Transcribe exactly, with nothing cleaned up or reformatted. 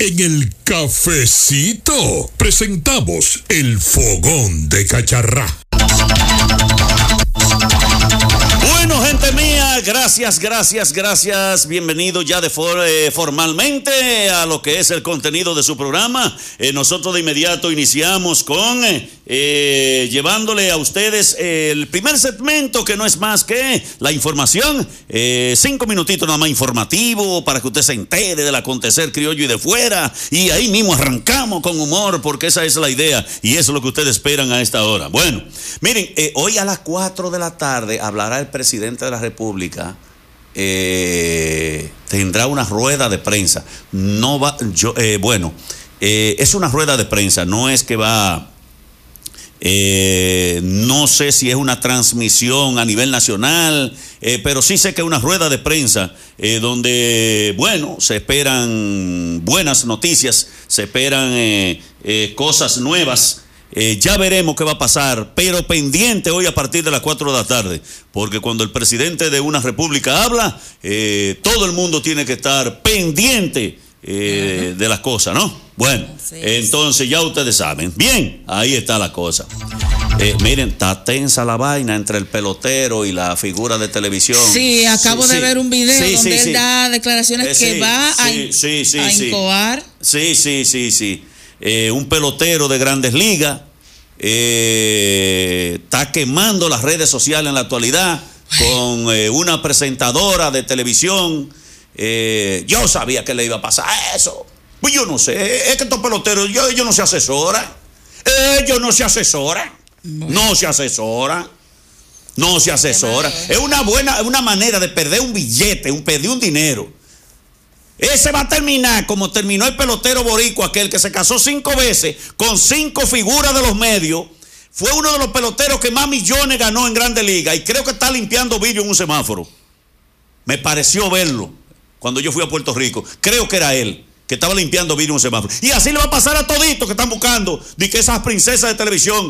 En el cafecito presentamos el fogón de Cacharrá. Bueno, gente mía, gracias, gracias, gracias. Bienvenido ya de for, eh, formalmente a lo que es el contenido de su programa. Eh, nosotros de inmediato iniciamos con eh, eh, llevándole a ustedes eh, el primer segmento, que no es más que la información. Eh, cinco minutitos nada más informativo para que usted se entere del acontecer criollo y de fuera. Y ahí mismo arrancamos con humor, porque esa es la idea y eso es lo que ustedes esperan a esta hora. Bueno, miren, eh, hoy a las cuatro de la tarde hablará el presidente de la República. Eh, tendrá una rueda de prensa. No va, yo, eh, bueno, eh, es una rueda de prensa, no es que va, eh, no sé si es una transmisión a nivel nacional, eh, pero sí sé que es una rueda de prensa eh, donde, bueno, se esperan buenas noticias, se esperan eh, eh, cosas nuevas. Eh, ya veremos qué va a pasar, pero pendiente hoy a partir de las cuatro de la tarde, porque cuando el presidente de una república habla, eh, todo el mundo tiene que estar pendiente eh, uh-huh. de las cosas, ¿no? Bueno, sí, entonces ya ustedes saben. Bien, ahí está la cosa. Eh, miren, está tensa la vaina entre el pelotero y la figura de televisión. Sí, acabo sí, de sí. ver un video sí, donde sí, él sí. da declaraciones eh, que sí, va sí, a, sí, sí, a sí. incoar. Sí, sí, sí, sí. Eh, un pelotero de Grandes Ligas eh, está quemando las redes sociales en la actualidad con eh, una presentadora de televisión. Eh, yo sabía que le iba a pasar eso. Pues yo no sé, es que estos peloteros, yo, ellos no se asesoran. Ellos no se asesoran. No se asesoran. No se asesoran. Es una buena, una manera de perder un billete, un perder un dinero. Ese va a terminar como terminó el pelotero boricua, aquel que se casó cinco veces con cinco figuras de los medios. Fue uno de los peloteros que más millones ganó en Grandes Ligas y creo que está limpiando vidrio en un semáforo. Me pareció verlo cuando yo fui a Puerto Rico. Creo que era él que estaba limpiando vidrio en un semáforo. Y así le va a pasar a toditos que están buscando de que esas princesas de televisión